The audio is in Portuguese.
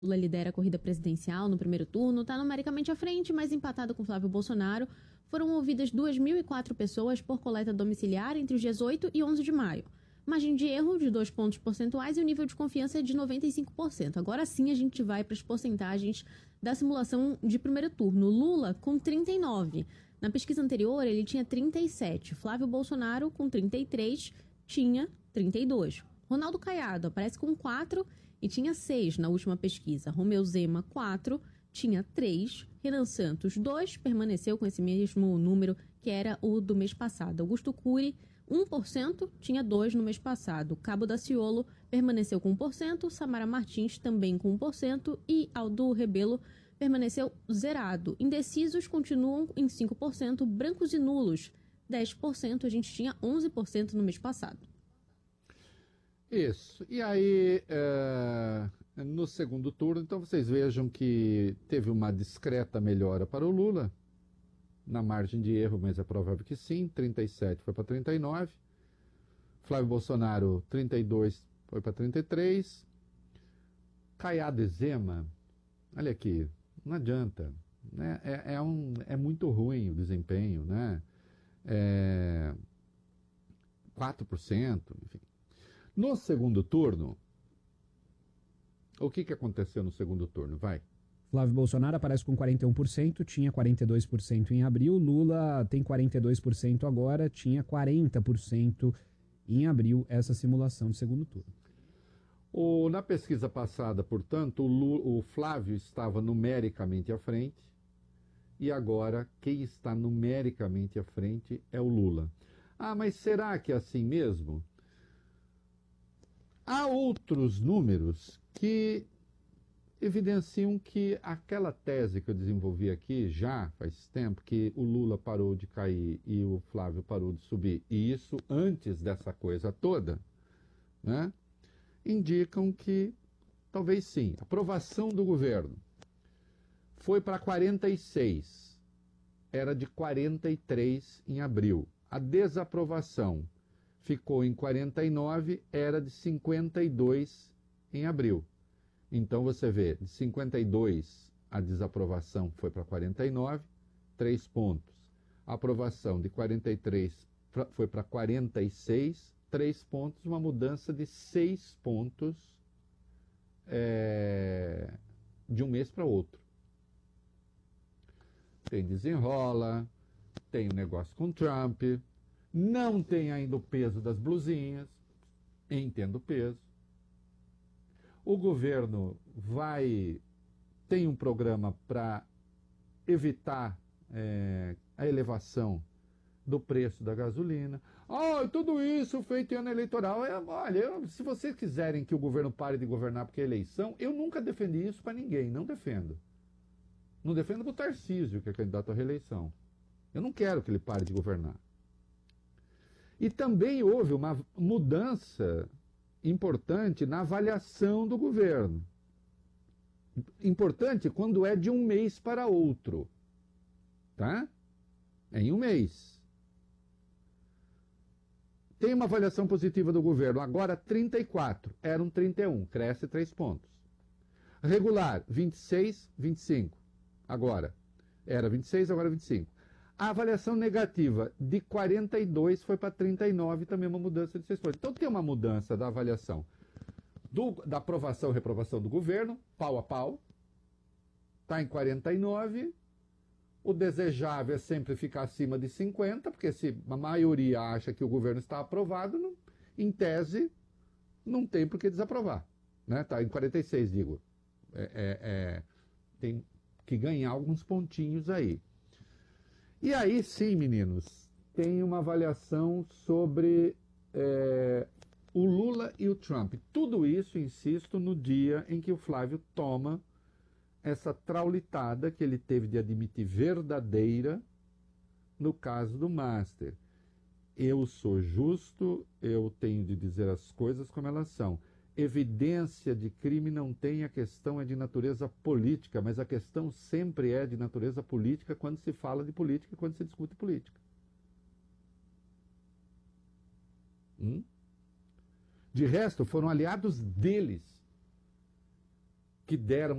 Lula lidera a corrida presidencial no primeiro turno, está numericamente à frente, mas empatado com Flávio Bolsonaro. Foram ouvidas 2.004 pessoas por coleta domiciliar entre os dias 8 e 11 de maio. Margem de erro de 2 pontos percentuais e o nível de confiança é de 95%. Agora sim a gente vai para as porcentagens da simulação de primeiro turno. Lula com 39%. Na pesquisa anterior ele tinha 37%. Flávio Bolsonaro com 33% tinha 32%. Ronaldo Caiado aparece com 4% e tinha 6% na última pesquisa. Romeu Zema, 4%, tinha 3%. Renan Santos, 2%, permaneceu com esse mesmo número que era o do mês passado. Augusto Cury, 1%, tinha 2% no mês passado. Cabo Daciolo permaneceu com 1%, Samara Martins também com 1% e Aldo Rebelo permaneceu zerado. Indecisos continuam em 5%, brancos e nulos 10%, a gente tinha 11% no mês passado. Isso. E aí, no segundo turno, então vocês vejam que teve uma discreta melhora para o Lula, na margem de erro, mas é provável que sim, 37 foi para 39, Flávio Bolsonaro, 32 foi para 33, Caiado e Zema, olha aqui, não adianta, né? É muito ruim o desempenho, né? 4%, enfim. No segundo turno, o que aconteceu no segundo turno? Vai. Flávio Bolsonaro aparece com 41%, tinha 42% em abril. Lula tem 42% agora, tinha 40% em abril, essa simulação de segundo turno. Na pesquisa passada, portanto, o Flávio estava numericamente à frente e agora quem está numericamente à frente é o Lula. Ah, mas será que é assim mesmo? Há outros números que evidenciam que aquela tese que eu desenvolvi aqui já faz tempo, que o Lula parou de cair e o Flávio parou de subir, e isso antes dessa coisa toda, né, indicam que talvez sim. A aprovação do governo foi para 46, era de 43 em abril. A desaprovação ficou em 49, era de 52 em abril. Então você vê, de 52 a desaprovação foi para 49, 3 pontos. A aprovação de 43 foi para 46, 3 pontos, uma mudança de 6 pontos de um mês para outro. Tem desenrola, tem o negócio com Trump, não tem ainda o peso das blusinhas, entendo o peso. O governo tem um programa para evitar a elevação do preço da gasolina. Tudo isso feito em ano eleitoral. Olha, se vocês quiserem que o governo pare de governar porque é eleição, eu nunca defendi isso para ninguém, não defendo. Não defendo para o Tarcísio, que é candidato à reeleição. Eu não quero que ele pare de governar. E também houve uma mudança importante na avaliação do governo. Importante quando é de um mês para outro. Tá? É em um mês. Tem uma avaliação positiva do governo, agora 34, eram 31, cresce 3 pontos. Regular, 26, 25, agora. Era 26, agora 25. A avaliação negativa de 42 foi para 39, também uma mudança de 6 pontos. Então tem uma mudança da avaliação da aprovação e reprovação do governo, pau a pau, está em 49. O desejável é sempre ficar acima de 50, porque se a maioria acha que o governo está aprovado, em tese, não tem por que desaprovar. Está em 46, digo. Tem que ganhar alguns pontinhos aí. E aí sim, meninos, tem uma avaliação sobre o Lula e o Trump. Tudo isso, insisto, no dia em que o Flávio toma essa traulitada que ele teve de admitir verdadeira no caso do Master. Eu sou justo, eu tenho de dizer as coisas como elas são. Evidência de crime não tem, a questão é de natureza política, mas a questão sempre é de natureza política quando se fala de política, quando se discute política. De resto, foram aliados deles que deram